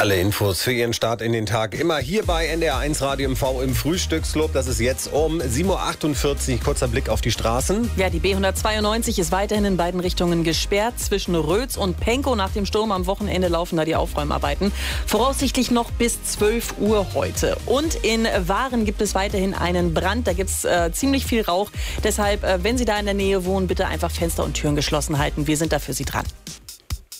Alle Infos für Ihren Start in den Tag immer hier bei NDR1 Radio MV im Frühstücksclub. Das ist jetzt um 7.48 Uhr. Kurzer Blick auf die Straßen. Ja, die B192 ist weiterhin in beiden Richtungen gesperrt. Zwischen Rötz und Pankow nach dem Sturm am Wochenende laufen da die Aufräumarbeiten. Voraussichtlich noch bis 12 Uhr heute. Und in Waren gibt es weiterhin einen Brand. Da gibt es ziemlich viel Rauch. Deshalb, wenn Sie da in der Nähe wohnen, bitte einfach Fenster und Türen geschlossen halten. Wir sind da für Sie dran.